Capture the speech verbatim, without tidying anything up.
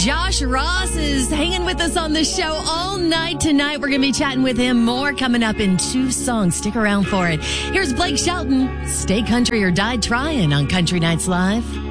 Josh Ross is hanging with us on the show all night tonight. We're going to be chatting with him more coming up in two songs. Stick around for it. Here's Blake Shelton, Stay Country or Die Trying on Country Nights Live.